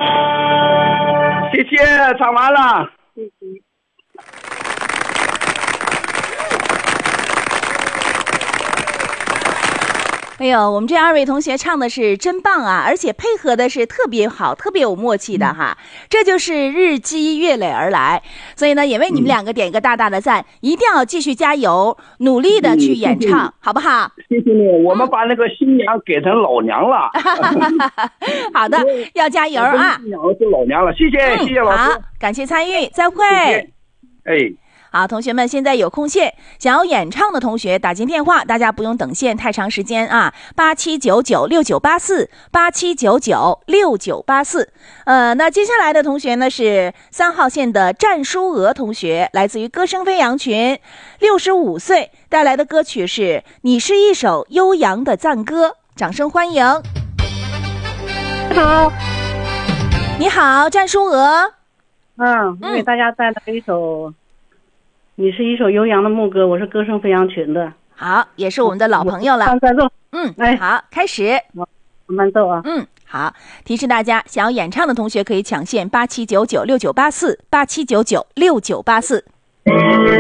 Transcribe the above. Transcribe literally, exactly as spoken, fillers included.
谢谢，唱完了。 谢谢。 哎呦，我们这二位同学唱的是真棒啊，而且配合的是特别好，特别有默契的哈，这就是日积月累而来。所以呢，也为你们两个点一个大大的赞，一定要继续加油，努力的去演唱，嗯、好不好？ 谢谢你，我们把那个新娘给成老娘了。 好的，要加油啊！ 新娘是老娘了，谢谢、嗯、谢谢老师， 好，感谢参与，再会。 谢谢哎。 好，同学们，现在有空线，想要演唱的同学打进电话，大家不用等线太长时间啊，八七九九六九八四，八七九九六九八四。呃，那接下来的同学呢是三号线的战淑娥同学，来自于歌声飞扬群，六十五岁，带来的歌曲是《你是一首悠扬的赞歌》，掌声欢迎。 好， 你好，战淑娥。 嗯，我给大家带来一首。嗯你是一首悠扬的牧歌，我是歌声飞扬群的。 好，也是我们的老朋友了。 伴奏， 嗯，哎，好，开始。 我伴奏啊。 嗯，好。提示大家，想要演唱的同学可以抢线八七九九六九八四，八七九九六九八四。